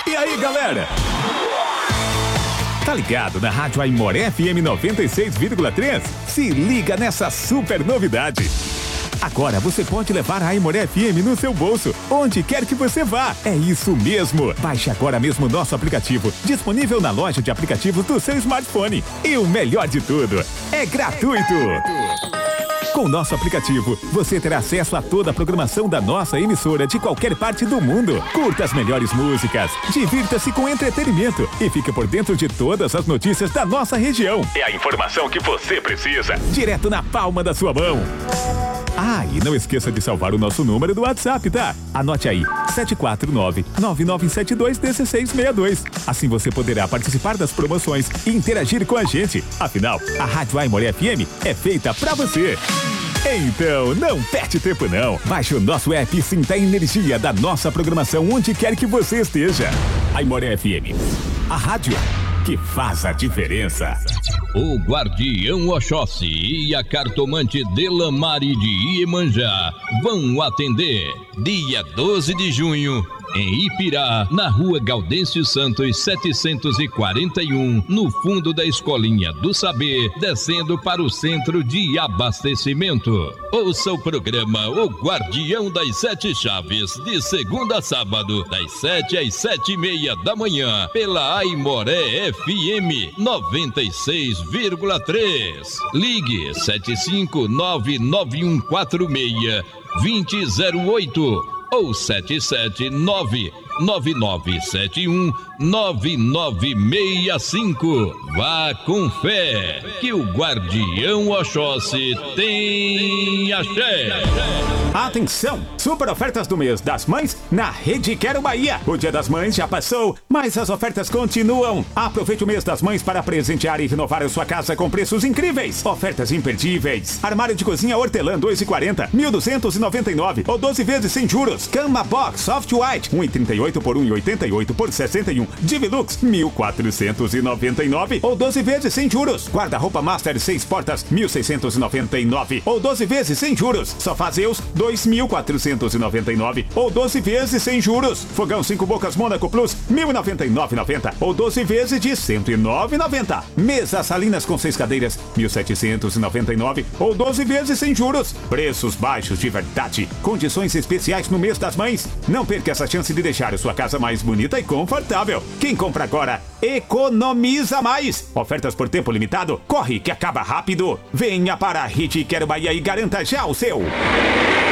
E aí, galera? Tá ligado na Rádio Aimoré FM 96,3? Se liga nessa super novidade. Agora você pode levar a Aimoré FM no seu bolso, onde quer que você vá. É isso mesmo. Baixe agora mesmo nosso aplicativo, disponível na loja de aplicativos do seu smartphone. E o melhor de tudo, é gratuito. Com o nosso aplicativo, você terá acesso a toda a programação da nossa emissora de qualquer parte do mundo. Curta as melhores músicas, divirta-se com entretenimento e fique por dentro de todas as notícias da nossa região. É a informação que você precisa, direto na palma da sua mão. Ah, e não esqueça de salvar o nosso número do WhatsApp, tá? Anote aí, 749-9972-1662. Assim você poderá participar das promoções e interagir com a gente. Afinal, a Rádio Aimoré FM é feita pra você. Então, não perde tempo não. Baixe o nosso app e sinta a energia da nossa programação onde quer que você esteja. Aimoré FM, a rádio que faz a diferença. O Guardião Oxóssi e a cartomante Delamare de Iemanjá vão atender dia 12 de junho em Ipirá, na rua Gaudêncio Santos 741, no fundo da Escolinha do Saber, descendo para o centro de abastecimento. Ouça o programa O Guardião das Sete Chaves, de segunda a sábado, das 7 às 7:30 da manhã, pela Aimoré FM 96,3. Ligue 75991462008 ou 779-9971-9965. Vá com fé, que o Guardião Oxóssi tem axé. Atenção! Super ofertas do mês das mães na Rede Quero Bahia. O Dia das Mães já passou, mas as ofertas continuam. Aproveite o mês das mães para presentear e renovar a sua casa com preços incríveis. Ofertas imperdíveis. Armário de cozinha Hortelã 2,40, 1.299 ou 12 vezes sem juros. Cama Box Soft White 1,38 por 1,88 por 61. Divilux 1.499 ou 12 vezes sem juros. Guarda-roupa Master 6 portas 1.699 ou 12 vezes sem juros. Sofá Zeus 2.499 ou 12 vezes sem juros. Fogão 5 bocas Monaco Plus 1.099,90 ou 12 vezes de 109,90. Mesas salinas com 6 cadeiras 1.799 ou 12 vezes sem juros. Preços baixos de verdade. Condições especiais no mês das mães. Não perca essa chance de deixar a sua casa mais bonita e confortável. Quem compra agora economiza mais. Ofertas por tempo limitado. Corre que acaba rápido. Venha para a Rede Quero Bahia e garanta já o seu.